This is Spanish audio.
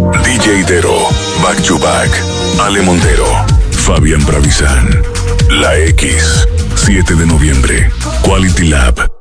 DJ Dero, Back to Back, Ale Montero, Fabián Bravizán, La X, 7 de noviembre, Quality Lab.